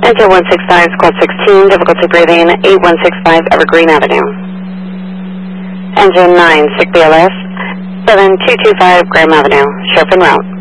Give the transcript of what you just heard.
Enter 165, squad 16, difficulty breathing, 8165 Evergreen Avenue. Engine 9, sick BLS, 7225 Graham Avenue, chauffeur en route.